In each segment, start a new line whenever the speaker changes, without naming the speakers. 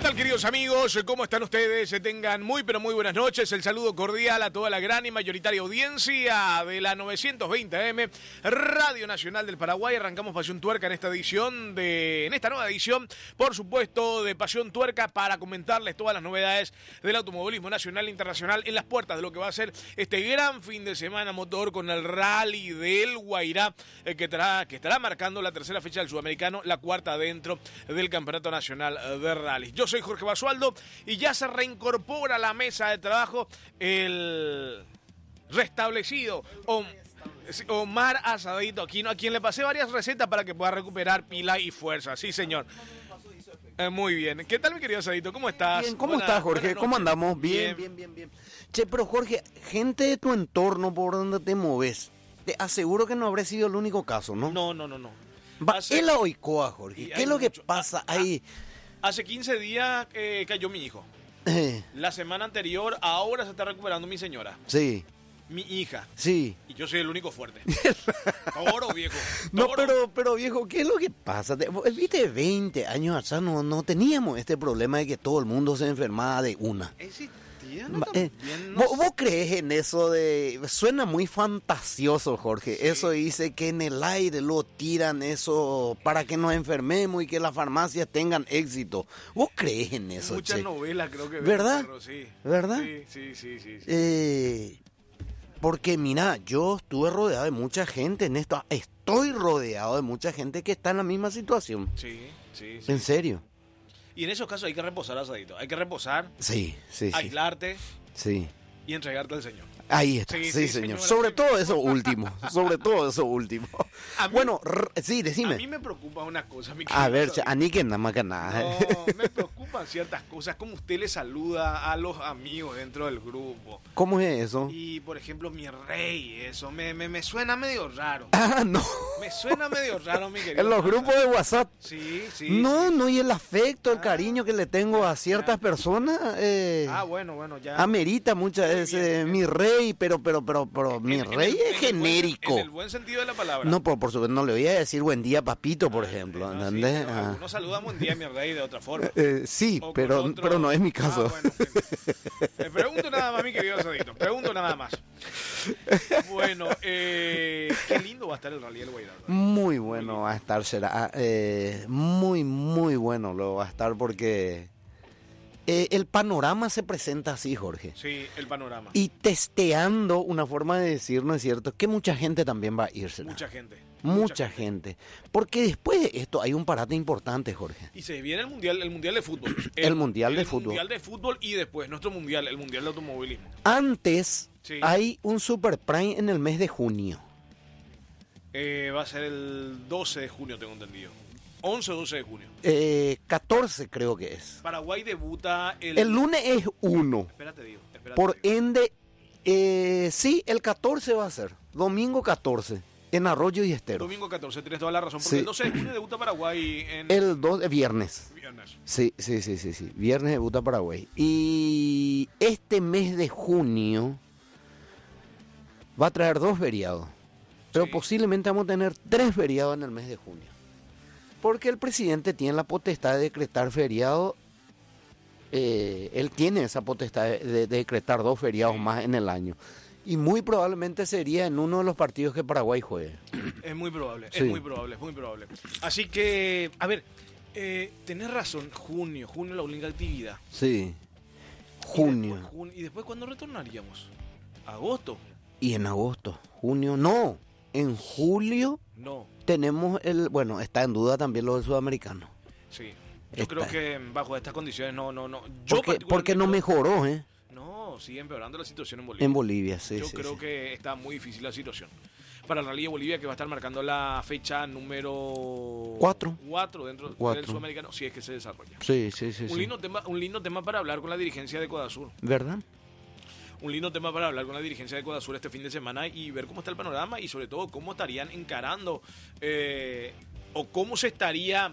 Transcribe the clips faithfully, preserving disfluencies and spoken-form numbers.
tal, queridos amigos? ¿Cómo están ustedes? Se tengan muy, pero muy buenas noches. El saludo cordial a toda la gran y mayoritaria audiencia de la novecientos veinte A M, Radio Nacional del Paraguay. Arrancamos Pasión Tuerca en esta edición, de, en esta nueva edición, por supuesto, de Pasión Tuerca, para comentarles todas las novedades del automovilismo nacional e internacional en las puertas de lo que va a ser este gran fin de semana motor con el Rally del Guairá, eh, que, estará, que estará marcando la tercera fecha del Sudamericano, la cuarta dentro del Campeonato Nacional de Rally. Yo soy Jorge Basualdo y ya se reincorpora a la mesa de trabajo el restablecido Omar Asadito Aquino, a quien le pasé varias recetas para que pueda recuperar pila y fuerza. Sí, señor. Eh, muy bien. ¿Qué tal, mi querido Asadito? ¿Cómo estás?
Bien, ¿cómo
Buena,
estás, Jorge? ¿Cómo andamos? Bien,
bien,
bien, bien, bien. Che, pero Jorge, gente de tu entorno por donde te moves, te aseguro que no habré sido el único caso, ¿no?
No, no, no, no.
Va,
Hace...
es la oicoa, Jorge. ¿Qué es lo que
mucho...
pasa
ah,
ahí?
Hace quince días eh, cayó mi hijo.
Eh.
La semana anterior, ahora se está recuperando mi señora.
Sí.
Mi hija.
Sí.
Y yo soy el único fuerte. Toro, viejo. Toro.
No, pero, pero viejo, ¿qué es lo que pasa? Viste, veinte años atrás no, no teníamos este problema de que todo el mundo se enfermaba de una.
Existía, no
eh,
no
¿vos, ¿Vos crees en eso de...? Suena muy fantasioso, Jorge. Sí. Eso dice que en el aire lo tiran eso para que nos enfermemos y que las farmacias tengan éxito. ¿Vos crees en eso,
Muchas
che?
novelas creo que...
¿Verdad?
Perro, sí.
¿Verdad?
Sí, sí, sí, sí. sí.
Eh... Porque mira, yo estuve rodeado de mucha gente en esto, estoy rodeado de mucha gente que está en la misma situación.
Sí, sí, sí.
¿En serio?
Y en esos casos hay que reposar, Asadito. Hay que reposar,
sí, sí,
aislarte
sí.
y entregarte al Señor.
Ahí está, sí, sí, sí señor. Sobre todo eso último, sobre todo eso último. Mí, bueno, sí, decime.
A mí me preocupa una cosa, mi
querido. A ver, a mí que nada más que nada.
No, me preocupan ciertas cosas, como usted le saluda a los amigos dentro del grupo.
¿Cómo es eso?
Y, por ejemplo, mi rey, eso, me, me, me suena medio raro.
Ah, no.
Me suena medio raro, mi querido.
En los grupos de WhatsApp.
Sí, sí.
No,
sí.
no, y el afecto, el ah, cariño que le tengo a ciertas ah, personas. Eh,
ah, bueno, bueno, ya.
Amerita muchas veces mi rey, pero, pero, pero. Pero, pero mi
en,
rey
en el,
es genérico.
En el buen sentido de la palabra.
No, por, por supuesto, no le voy a decir buen día, papito, por ah, ejemplo.
No,
¿entendés?
Sí,
ah.
Algunos saludan buen día, mi rey, de otra forma.
Eh, sí, pero, otro... pero no es mi caso.
Ah, bueno, eh, pregunto nada más, mi querido Asadito. Pregunto nada más. Bueno, eh, qué lindo va a estar el Rally del Guairá.
Muy bueno va a estar, será. Eh, muy, muy bueno lo va a estar porque... Eh, el panorama se presenta así, Jorge.
Sí, el panorama.
Y testeando, una forma de decir, ¿no es cierto? Que mucha gente también va a irse.
Mucha gente.
Mucha, mucha gente. gente. Porque después de esto hay un parate importante, Jorge.
Y se viene el mundial, el mundial de fútbol.
El, el mundial
el
de fútbol.
El mundial de fútbol y después nuestro mundial, el mundial de automovilismo.
Antes
sí.
hay un Super Prime en el mes de junio.
Eh, va a ser el doce de junio, tengo entendido. once o doce de junio.
Eh, catorce creo que es.
Paraguay debuta el...
El lunes es uno.
Espérate, digo. Espérate,
Por
digo.
ende, eh, sí, el catorce va a ser. Domingo catorce. En Arroyo y Estero.
Domingo catorce, tienes toda la razón. Porque
sí.
el doce de junio debuta Paraguay en...
El dos de viernes.
Viernes.
Sí, sí, sí, sí, sí. Viernes debuta Paraguay. Y este mes de junio va a traer dos feriados. Pero sí. posiblemente vamos a tener tres feriados en el mes de junio. Porque el presidente tiene la potestad de decretar feriado. Eh, él tiene esa potestad de, de decretar dos feriados sí. más en el año. Y muy probablemente sería en uno de los partidos que Paraguay juegue.
Es muy probable,
sí.
es muy probable, es muy probable. Así que, a ver, eh, tenés razón, junio, junio la única actividad.
Sí, junio.
Y después, junio, ¿y después cuándo retornaríamos? ¿Agosto?
Y en agosto, junio, no, en julio...
No.
Tenemos el, bueno, está en duda también lo del sudamericano.
Sí, yo está. creo que bajo estas condiciones no, no, no.
Yo porque, porque no mejoró, ¿eh?
No, sigue empeorando la situación en Bolivia.
En Bolivia, sí,
Yo
sí,
creo
sí.
que está muy difícil la situación. Para el Rally de Bolivia, que va a estar marcando la fecha número...
Cuatro.
Cuatro dentro
Cuatro.
del sudamericano, si es que se desarrolla.
Sí, sí, sí.
Un,
sí.
Lindo tema, un lindo tema para hablar con la dirigencia de Codasur.
¿Verdad?
Un lindo tema para hablar con la dirigencia de Codasur este fin de semana y ver cómo está el panorama y sobre todo cómo estarían encarando eh, o cómo se estaría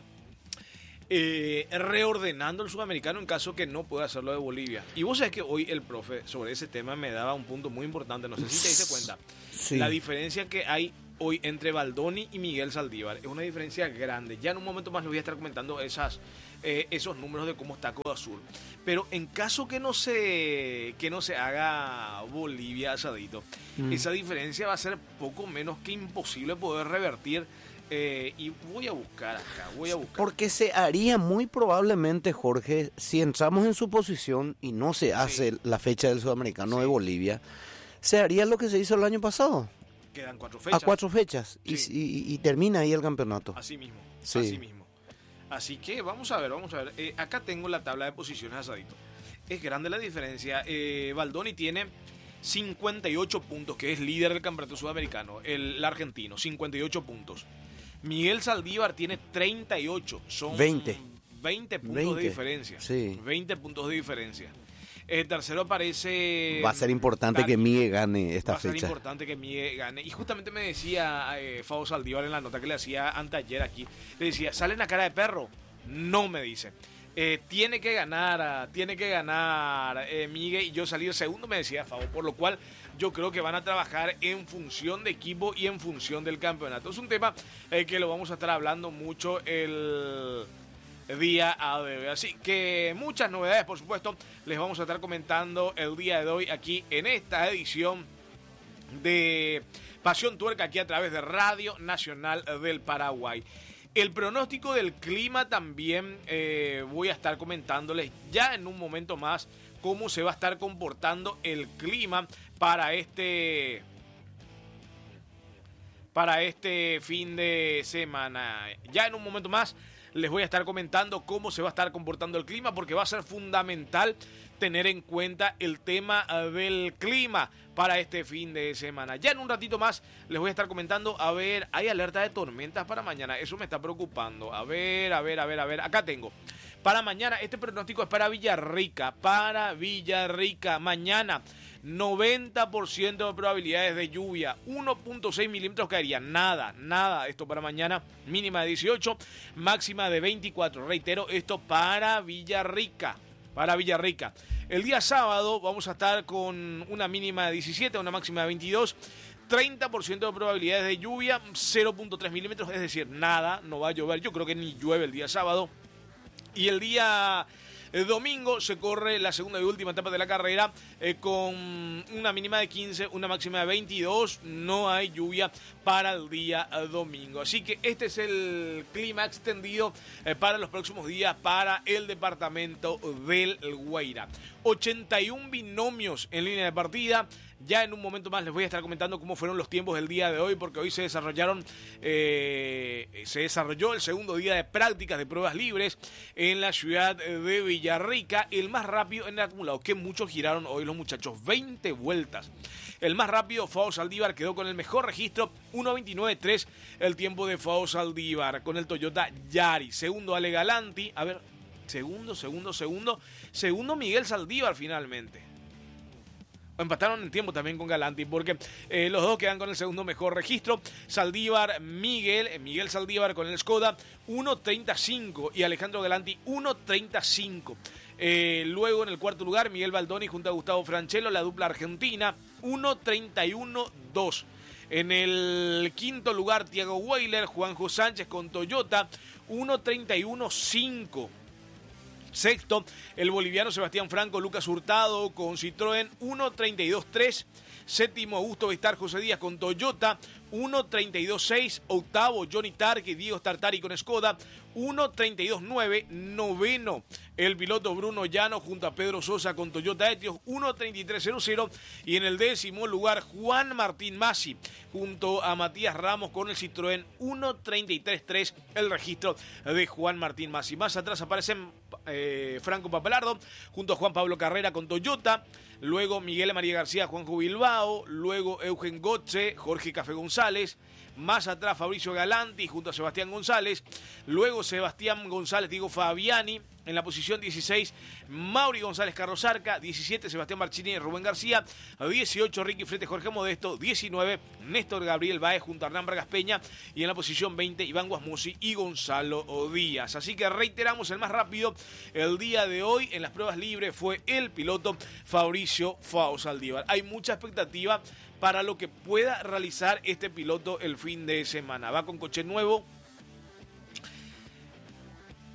eh, reordenando el sudamericano en caso que no pueda hacerlo de Bolivia. Y vos sabés que hoy el profe sobre ese tema me daba un punto muy importante, no sé si te diste cuenta.
Sí.
La diferencia que hay hoy entre Baldoni y Miguel Saldívar es una diferencia grande. Ya en un momento más les voy a estar comentando esas eh, esos números de cómo está Coda Sur. Pero en caso que no se, que no se haga Bolivia asadito, mm. esa diferencia va a ser poco menos que imposible poder revertir. Eh, y voy a buscar acá, voy a buscar.
Porque se haría muy probablemente, Jorge, si entramos en su posición y no se hace sí. la fecha del Sudamericano sí. de Bolivia, se haría lo que se hizo el año pasado.
Quedan cuatro fechas.
A cuatro fechas
sí.
y, y, y termina ahí el campeonato.
Así mismo,
sí.
así mismo. Así que vamos a ver, vamos a ver. Eh, acá tengo la tabla de posiciones asadito. Es grande la diferencia. Eh, Baldoni tiene cincuenta y ocho puntos, que es líder del campeonato sudamericano, el, el argentino, cincuenta y ocho puntos. Miguel Saldívar tiene treinta y ocho, son
veinte,
veinte puntos
veinte.
de diferencia.
Sí.
veinte puntos de diferencia. El tercero aparece...
Va a ser importante Dani, que Miguel gane esta fecha.
Va a ser importante que Miguel gane. Y justamente me decía eh, Fabo Saldívar en la nota que le hacía anteayer aquí, le decía, ¿sale en la cara de perro? No, me dice. Eh, tiene que ganar, tiene que ganar eh, Miguel, y yo salí el segundo, me decía Fabo, por lo cual yo creo que van a trabajar en función de equipo y en función del campeonato. Es un tema eh, que lo vamos a estar hablando mucho el día de hoy. Así que muchas novedades, por supuesto, les vamos a estar comentando el día de hoy aquí en esta edición de Pasión Tuerca, aquí a través de Radio Nacional del Paraguay. El pronóstico del clima también eh, voy a estar comentándoles ya en un momento más cómo se va a estar comportando el clima para este para este fin de semana. Ya en un momento más les voy a estar comentando cómo se va a estar comportando el clima, porque va a ser fundamental tener en cuenta el tema del clima para este fin de semana. Ya en un ratito más les voy a estar comentando, a ver, hay alerta de tormentas para mañana, eso me está preocupando. A ver, a ver, a ver, a ver, acá tengo. Para mañana, este pronóstico es para Villarrica, para Villarrica, mañana noventa por ciento de probabilidades de lluvia, uno punto seis milímetros caería, nada, nada, esto para mañana, mínima de dieciocho, máxima de veinticuatro, reitero, esto para Villarrica, para Villarrica. El día sábado vamos a estar con una mínima de diecisiete, una máxima de veintidós, treinta por ciento de probabilidades de lluvia, cero punto tres milímetros, es decir, nada, no va a llover, yo creo que ni llueve el día sábado. Y el día el domingo se corre la segunda y última etapa de la carrera eh, con una mínima de quince, una máxima de veintidós. No hay lluvia para el día domingo. Así que este es el clima extendido eh, para los próximos días para el departamento del Guairá. ochenta y uno binomios en línea de partida. Ya en un momento más les voy a estar comentando cómo fueron los tiempos del día de hoy, porque hoy se desarrollaron, eh, se desarrolló el segundo día de prácticas de pruebas libres en la ciudad de Villarrica. El más rápido en el acumulado, que muchos giraron hoy los muchachos, veinte vueltas. El más rápido, Fabo Saldívar, quedó con el mejor registro, uno veintinueve tres, el tiempo de Fabo Saldívar, con el Toyota Yaris. Segundo, Ale Galanti, a ver, segundo, segundo, segundo, segundo Miguel Saldívar finalmente. Empataron en tiempo también con Galanti, porque eh, los dos quedan con el segundo mejor registro. Saldívar, Miguel, eh, Miguel Saldívar con el Skoda, uno treinta y cinco, y Alejandro Galanti, uno treinta y cinco. Eh, luego en el cuarto lugar, Miguel Baldoni junto a Gustavo Franchelo, la dupla argentina, uno treinta y uno dos. En el quinto lugar, Thiago Weiler, Juanjo Sánchez con Toyota, uno treinta y uno cinco. Sexto, el boliviano Sebastián Franco, Lucas Hurtado con Citroën, uno treinta y dos tres. Séptimo, Augusto Vestar, José Díaz con Toyota, uno treinta y dos seis. Octavo, Johnny Tarque, Diego Startari con Skoda, uno treinta y dos nueve. Noveno, el piloto Bruno Llano junto a Pedro Sosa con Toyota Etios, uno treinta y tres cero cero. Y en el décimo lugar, Juan Martín Masi junto a Matías Ramos con el Citroën, uno treinta y tres tres, el registro de Juan Martín Masi. Más atrás aparecen eh, Franco Papalardo junto a Juan Pablo Carrera con Toyota. Luego Miguel María García, Juanjo Bilbao, luego Eugen Gotze, Jorge Café González, más atrás Fabricio Galanti junto a Sebastián González, luego Sebastián González, Diego Fabiani, en la posición dieciséis, Mauri González Carlos Arca, diecisiete, Sebastián Marchini y Rubén García, dieciocho, Ricky Frete, Jorge Modesto, diecinueve, Néstor Gabriel Baez junto a Hernán Vargas Peña, y en la posición veinte, Iván Guasmusi y Gonzalo Díaz. Así que reiteramos, el más rápido el día de hoy en las pruebas libres fue el piloto Fabricio Fabo Saldívar. Hay mucha expectativa para lo que pueda realizar este piloto el fin de semana. Va con coche nuevo.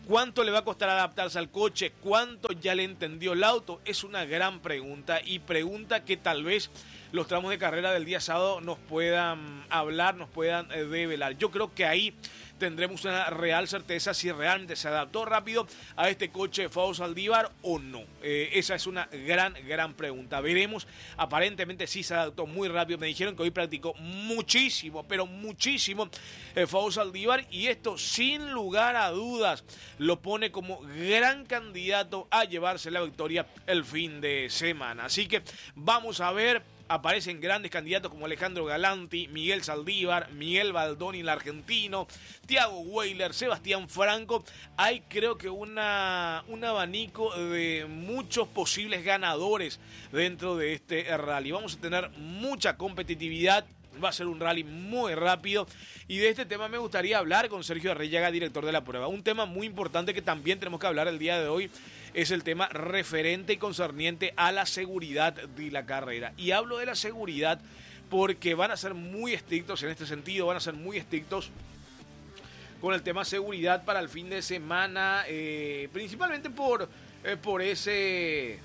¿Cuánto le va a costar adaptarse al coche? ¿Cuánto ya le entendió el auto? Es una gran pregunta y pregunta que tal vez los tramos de carrera del día sábado nos puedan hablar, nos puedan eh, develar. Yo creo que ahí tendremos una real certeza si realmente se adaptó rápido a este coche de Fausto Saldívar o no. Eh, esa es una gran, gran pregunta. Veremos. Aparentemente sí se adaptó muy rápido. Me dijeron que hoy practicó muchísimo, pero muchísimo eh, Fausto Saldívar, y esto sin lugar a dudas lo pone como gran candidato a llevarse la victoria el fin de semana. Así que vamos a ver. Aparecen grandes candidatos como Alejandro Galanti, Miguel Saldívar, Miguel Baldoni, el argentino, Thiago Weiler, Sebastián Franco. Hay creo que una, un abanico de muchos posibles ganadores dentro de este rally. Vamos a tener mucha competitividad. Va a ser un rally muy rápido y de este tema me gustaría hablar con Sergio Arrillaga, director de la prueba. Un tema muy importante que también tenemos que hablar el día de hoy es el tema referente y concerniente a la seguridad de la carrera. Y hablo de la seguridad porque van a ser muy estrictos en este sentido, van a ser muy estrictos con el tema seguridad para el fin de semana, eh, principalmente por, eh, por ese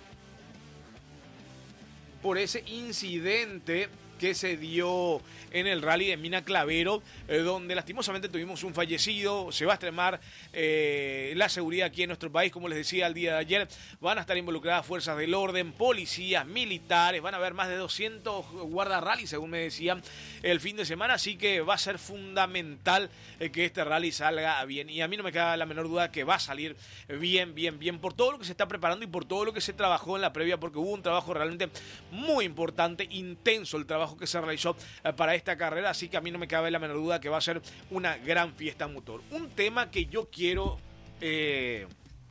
por ese incidente que se dio en el rally de Mina Clavero, eh, donde lastimosamente tuvimos un fallecido. Se va a extremar eh, la seguridad aquí en nuestro país, como les decía el día de ayer. Van a estar involucradas fuerzas del orden, policías, militares, van a haber más de doscientos guardarrally, según me decían, el fin de semana, así que va a ser fundamental eh, que este rally salga bien, y a mí no me queda la menor duda que va a salir bien, bien, bien, por todo lo que se está preparando y por todo lo que se trabajó en la previa, porque hubo un trabajo realmente muy importante, intenso el trabajo que se realizó eh, para esta carrera, así que a mí no me cabe la menor duda que va a ser una gran fiesta motor. Un tema que yo quiero eh,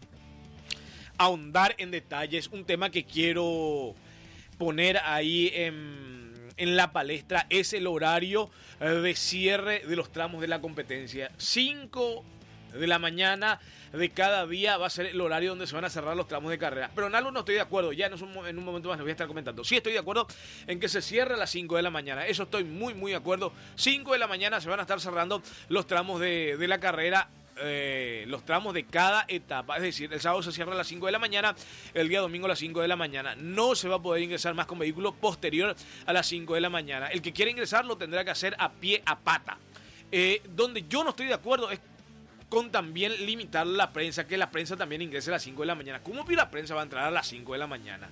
ahondar en detalles, un tema que quiero poner ahí en, en la palestra, es el horario eh, de cierre de los tramos de la competencia. cinco de la mañana de cada día va a ser el horario donde se van a cerrar los tramos de carrera. Pero en algo no estoy de acuerdo, ya en un, en un momento más les voy a estar comentando. Sí estoy de acuerdo en que se cierre a las cinco de la mañana, eso estoy muy muy de acuerdo. cinco de la mañana se van a estar cerrando los tramos de, de la carrera, eh, los tramos de cada etapa. Es decir, el sábado se cierra a las cinco de la mañana, el día domingo a las cinco de la mañana. No se va a poder ingresar más con vehículo posterior a las cinco de la mañana. El que quiera ingresar lo tendrá que hacer a pie, a pata. Eh, donde yo no estoy de acuerdo es con también limitar la prensa, que la prensa también ingrese a las cinco de la mañana. ¿Cómo que la prensa va a entrar a las cinco de la mañana?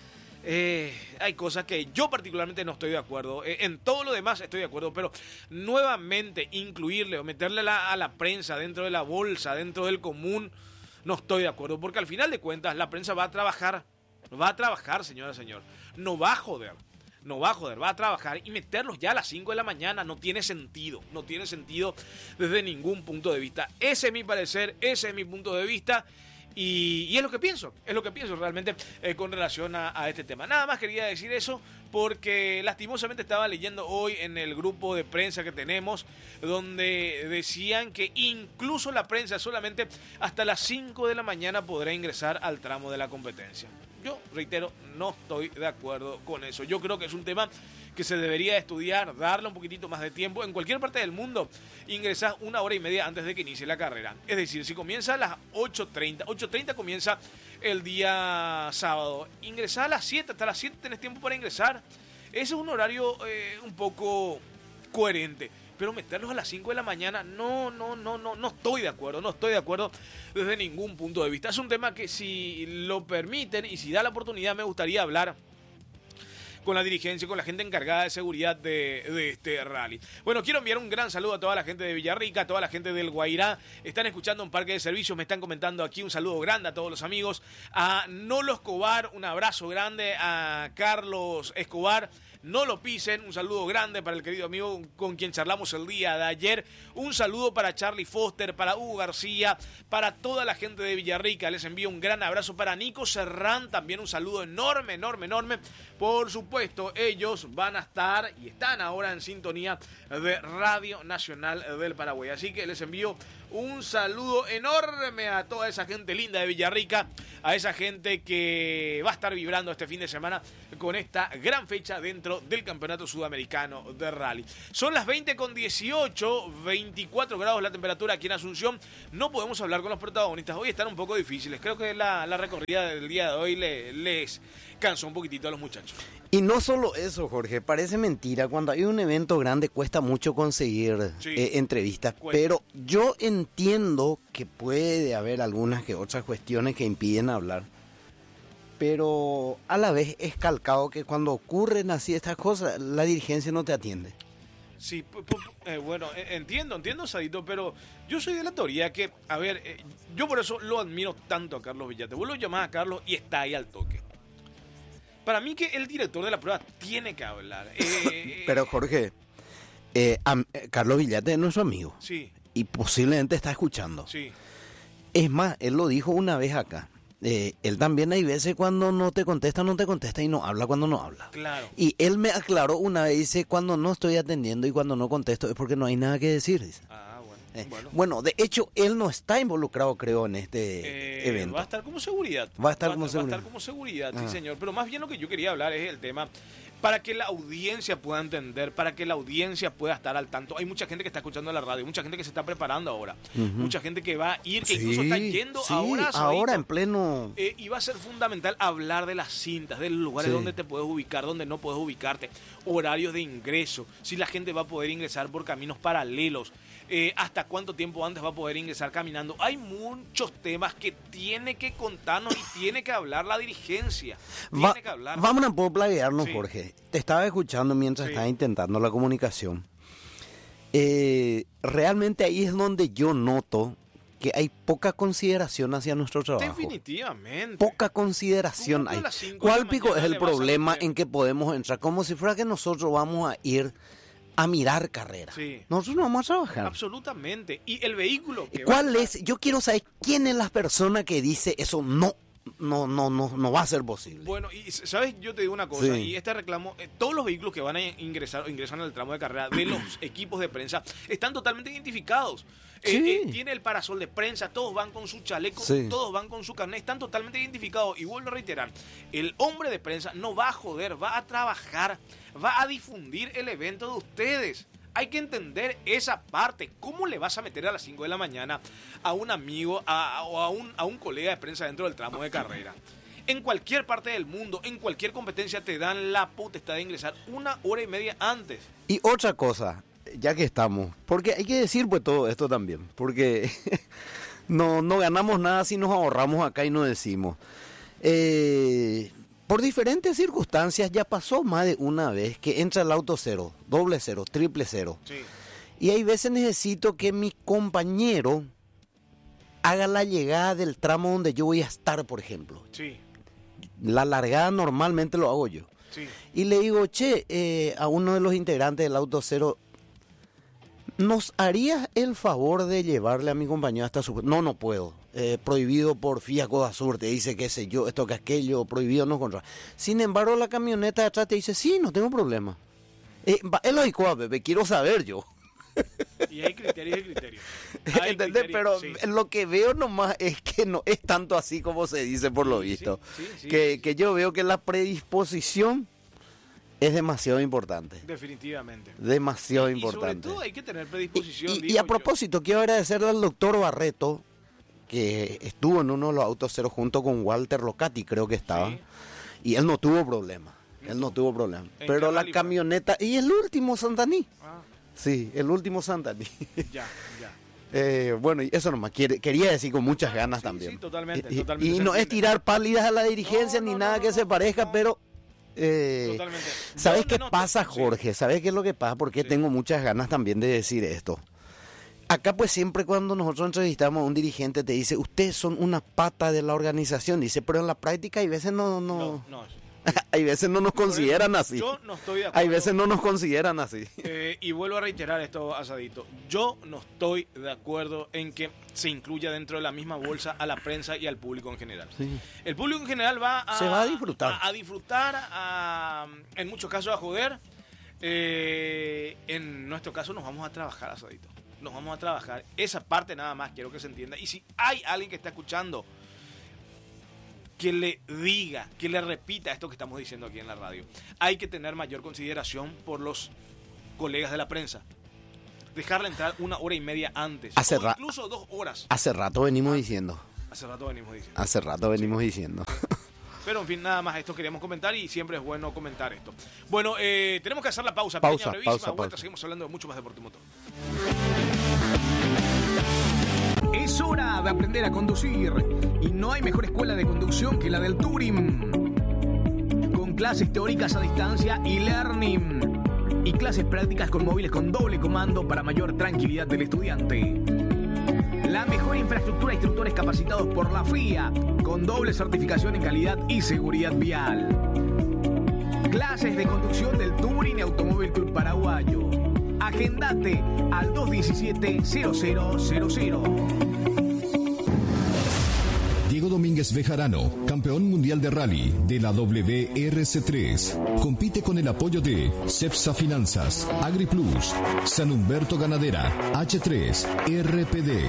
Eh, hay cosas que yo particularmente no estoy de acuerdo. Eh, en todo lo demás estoy de acuerdo, pero nuevamente incluirle o meterle la, a la prensa dentro de la bolsa, dentro del común, no estoy de acuerdo, porque al final de cuentas la prensa va a trabajar, va a trabajar, señora, señor, no va a joder. No va a joder, va a trabajar, y meterlos ya a las cinco de la mañana no tiene sentido, no tiene sentido desde ningún punto de vista. Ese es mi parecer, ese es mi punto de vista, y, y es lo que pienso, es lo que pienso realmente eh, con relación a, a este tema. Nada más quería decir eso, porque lastimosamente estaba leyendo hoy en el grupo de prensa que tenemos, donde decían que incluso la prensa solamente hasta las cinco de la mañana podrá ingresar al tramo de la competencia. Yo, reitero, no estoy de acuerdo con eso. Yo creo que es un tema que se debería estudiar, darle un poquitito más de tiempo. En cualquier parte del mundo ingresás una hora y media antes de que inicie la carrera. Es decir, si comienza a las ocho treinta, ocho treinta comienza el día sábado. Ingresás a las siete, hasta las siete tenés tiempo para ingresar. Ese es un horario eh, un poco coherente. Pero meterlos a las cinco de la mañana, no, no, no, no, no estoy de acuerdo, no estoy de acuerdo desde ningún punto de vista. Es un tema que, si lo permiten y si da la oportunidad, me gustaría hablar con la dirigencia, con la gente encargada de seguridad de, de este rally. Bueno, quiero enviar un gran saludo a toda la gente de Villarrica, a toda la gente del Guairá. Están escuchando un parque de servicios, me están comentando aquí. Un saludo grande a todos los amigos. A Nolo Escobar, un abrazo grande. A Carlos Escobar, no lo pisen, un saludo grande para el querido amigo con quien charlamos el día de ayer. Un saludo para Charlie Foster, para Hugo García, para toda la gente de Villarrica. Les envío un gran abrazo para Nico Serrán, también un saludo enorme, enorme, enorme. Por supuesto, ellos van a estar y están ahora en sintonía de Radio Nacional del Paraguay. Así que les envío Un saludo enorme a toda esa gente linda de Villarrica, a esa gente que va a estar vibrando este fin de semana con esta gran fecha dentro del Campeonato Sudamericano de Rally. Son las veinte con dieciocho, veinticuatro grados la temperatura aquí en Asunción. No podemos hablar con los protagonistas, hoy están un poco difíciles. Creo que la, la recorrida del día de hoy le, les cansó un poquitito a los muchachos.
Y no solo eso, Jorge, parece mentira, cuando hay un evento grande cuesta mucho conseguir sí, eh, entrevistas, cuesta. Pero yo entiendo que puede haber algunas que otras cuestiones que impiden hablar, pero a la vez es calcado que cuando ocurren así estas cosas, la dirigencia no te atiende.
Sí, eh, bueno, entiendo, entiendo, Sadito, pero yo soy de la teoría que, a ver, eh, yo por eso lo admiro tanto a Carlos Villate. Vos lo llamás a Carlos y está ahí al toque. Para mí que el director de la prueba tiene que hablar. Eh,
Pero Jorge, eh, a, eh, Carlos Villate es nuestro amigo.
Sí.
Y posiblemente está escuchando.
Sí.
Es más, él lo dijo una vez acá. Eh, él también hay veces cuando no te contesta, no te contesta y no habla cuando no habla.
Claro.
Y él me aclaró una vez, dice, cuando no estoy atendiendo y cuando no contesto es porque no hay nada que decir, dice.
Ah.
Eh,
bueno.
bueno, de hecho, él no está involucrado, creo, en este
eh,
evento.
Va a estar como seguridad.
Va a estar,
va
como,
a,
seguridad.
Va a estar como seguridad,
ah.
sí, señor. Pero más bien lo que yo quería hablar es el tema para que la audiencia pueda entender, para que la audiencia pueda estar al tanto. Hay mucha gente que está escuchando la radio, mucha gente que se está preparando ahora, uh-huh. mucha gente que va a ir, que
sí,
incluso está yendo
sí,
ahora.
Ahora en pleno...
Eh, y va a ser fundamental hablar de las cintas, de los lugares sí. donde te puedes ubicar, donde no puedes ubicarte, horarios de ingreso, si la gente va a poder ingresar por caminos paralelos, eh, hasta cuánto tiempo antes va a poder ingresar caminando. Hay muchos temas que tiene que contarnos y tiene que hablar la dirigencia.
Va,
tiene que hablar.
Vamos a poder plaguearnos, sí. Jorge. Te estaba escuchando mientras sí. estaba intentando la comunicación. Eh, realmente ahí es donde yo noto que hay poca consideración hacia nuestro trabajo.
Definitivamente.
Poca consideración hay. ¿Cuál pico es el problema en que podemos entrar? Como si fuera que nosotros vamos a ir a mirar carrera.
Sí.
Nosotros no vamos a trabajar.
Absolutamente. ¿Y el vehículo? Que
¿Cuál
va a...
es? Yo quiero saber quién es la persona que dice eso no. No, no, no, no va a ser posible.
Bueno, y sabes, yo te digo una cosa,
sí.
y este reclamo, eh, todos los vehículos que van a ingresar o ingresan al tramo de carrera de los equipos de prensa están totalmente identificados. Eh,
sí.
eh, tiene el parasol de prensa, todos van con su chaleco, sí. todos van con su carnet, están totalmente identificados. Y vuelvo a reiterar, el hombre de prensa no va a joder, va a trabajar, va a difundir el evento de ustedes. Hay que entender esa parte. ¿Cómo le vas a meter a las cinco de la mañana a un amigo a, o a un, a un colega de prensa dentro del tramo de carrera? En cualquier parte del mundo, en cualquier competencia, te dan la potestad de ingresar una hora y media antes.
Y otra cosa, ya que estamos, porque hay que decir pues todo esto también, porque no, no ganamos nada si nos ahorramos acá y no decimos. Eh... Por diferentes circunstancias ya pasó más de una vez que entra el auto cero, doble cero, triple cero.
Sí.
Y hay veces necesito que mi compañero haga la llegada del tramo donde yo voy a estar, por ejemplo.
Sí.
La largada normalmente lo hago yo.
Sí.
Y le digo, che, eh, a uno de los integrantes del auto cero, ¿nos harías el favor de llevarle a mi compañero hasta su... No, no puedo. Eh, prohibido por F I A Codasur, te dice qué sé yo, esto que aquello, prohibido no controla. Sin embargo, la camioneta de atrás te dice, sí, no tengo problema. Eh, es lo dijo, bebé, quiero saber yo.
Y hay criterios y criterios. Hay
¿Entendés?
criterios,
Pero
sí.
lo que veo nomás es que no es tanto así como se dice por lo visto.
Sí, sí, sí,
que,
sí.
que yo veo que la predisposición es demasiado importante.
Definitivamente.
Demasiado
y,
importante.
Y sobre todo hay que tener predisposición.
Y, y,
digo
y a
yo.
propósito, quiero agradecerle al doctor Barreto, que estuvo en uno de los autos cero junto con Walter Locati, creo que estaba,
sí.
y él no tuvo problema, él no tuvo problema.
¿En
Pero
qué
la
rally
camioneta, fue? Y el último Santaní,
Ah,
sí, el último Santaní.
ya, ya.
Eh, bueno, y eso nomás quiere, quería decir con muchas
Ah,
ganas
sí,
también.
sí, totalmente,
y,
totalmente
y
se
no es
entiende.
tirar pálidas a la dirigencia
No,
ni
no,
nada
no,
que
no,
se
no,
parezca,
no.
pero... Eh,
Totalmente.
¿Sabes
¿Dónde
qué
no?
pasa,
Sí.
Jorge? ¿Sabes qué es lo que pasa? Porque
Sí.
tengo muchas ganas también de decir esto. Acá pues siempre cuando nosotros entrevistamos a un dirigente te dice, ustedes son una pata de la organización, dice, pero en la práctica hay veces no, no,
No, no.
hay veces no nos consideran así.
Yo no estoy de acuerdo.
Hay veces no nos consideran así.
Eh, y vuelvo a reiterar esto, Asadito. Yo no estoy de acuerdo en que se incluya dentro de la misma bolsa a la prensa y al público en general.
Sí.
El público en general va a...
Se va a disfrutar.
A, a disfrutar, a, en muchos casos a joder. Eh, en nuestro caso nos vamos a trabajar, Asadito. nos vamos a trabajar. Esa parte nada más quiero que se entienda. Y si hay alguien que está escuchando, que le diga, que le repita esto que estamos diciendo aquí en la radio. Hay que tener mayor consideración por los colegas de la prensa. Dejarle entrar una hora y media antes.
Hace
o
ra-
incluso dos horas.
Hace rato venimos diciendo.
Hace rato venimos diciendo.
Hace rato venimos sí. diciendo.
Pero en fin, nada más esto queríamos comentar y siempre es bueno comentar esto. Bueno, eh, tenemos que hacer la pausa.
Pausa,
Pequeña, brevísima
pausa,
vuelta.
pausa.
Seguimos hablando de mucho más deporte motor.
Es hora de aprender a conducir y no hay mejor escuela de conducción que la del Touring. Con clases teóricas a distancia y learning y clases prácticas con móviles con doble comando para mayor tranquilidad del estudiante. La mejor infraestructura de instructores capacitados por la F I A con doble certificación en calidad y seguridad vial. Clases de conducción del Touring y Automóvil Club Paraguayo. Agendate al dos diecisiete cero cero cero cero.
Diego Domínguez Bejarano, campeón mundial de rally de la W R C tres. Compite con el apoyo de Cepsa Finanzas, AgriPlus, San Humberto Ganadera, H tres, R P D.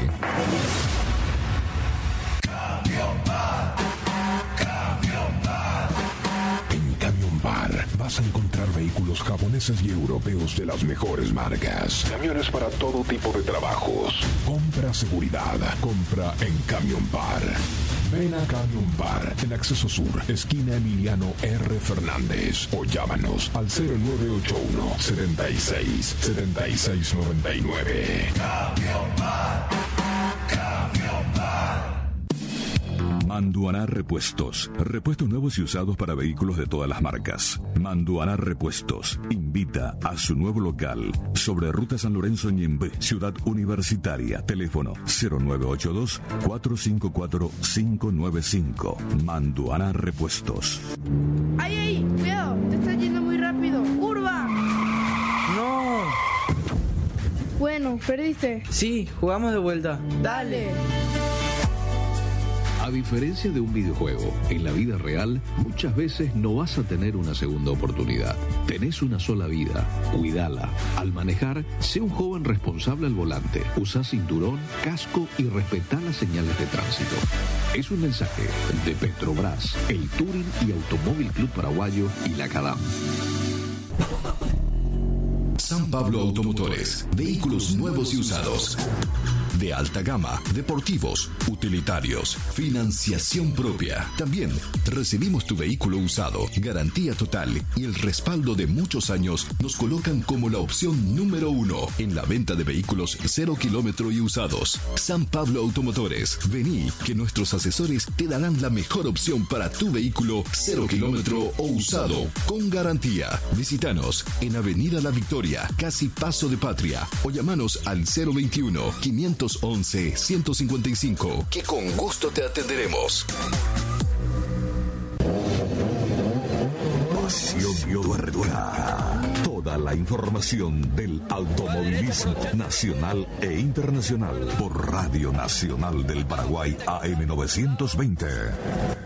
Camión Bar, Camión Bar. En Camión Bar vas a encontrar vehículos japoneses y europeos de las mejores marcas. Camiones para todo tipo de trabajos. Compra seguridad. Compra en Camión Bar. Ven a Camión Bar, en Acceso Sur, esquina Emiliano R. Fernández. O llámanos al cero nueve ocho uno, setenta y seis, setenta y seis noventa y nueve. Camión Bar, Camión Bar.
Manduaná Repuestos. Repuestos nuevos y usados para vehículos de todas las marcas. Manduaná Repuestos invita a su nuevo local sobre Ruta San Lorenzo Ñembe, Ciudad Universitaria. Teléfono cero nueve ocho dos, cuatro cinco cuatro, cinco nueve cinco. Manduaná Repuestos.
¡Ay, ay! ¡Cuidado! Te estás yendo muy rápido. ¡Curva!
¡No!
Bueno, perdiste.
Sí, jugamos de vuelta.
Dale.
A diferencia de un videojuego, en la vida real muchas veces no vas a tener una segunda oportunidad. Tenés una sola vida, cuídala. Al manejar, sé un joven responsable al volante. Usa cinturón, casco y respetá las señales de tránsito. Es un mensaje de Petrobras, el Touring y Automóvil Club Paraguayo y la CADAM.
San Pablo Automotores, vehículos nuevos y usados. De alta gama, deportivos, utilitarios, financiación propia. También recibimos tu vehículo usado, garantía total y el respaldo de muchos años nos colocan como la opción número uno en la venta de vehículos cero kilómetro y usados. San Pablo Automotores, vení que nuestros asesores te darán la mejor opción para tu vehículo cero kilómetro o usado con garantía. Visítanos en Avenida La Victoria, casi Paso de Patria, o llamanos al cero veintiuno, quinientos once, ciento cincuenta y cinco, que con gusto te atenderemos.
Pasión Tuerca. Toda la información del automovilismo nacional e internacional por Radio Nacional del Paraguay A M novecientos veinte.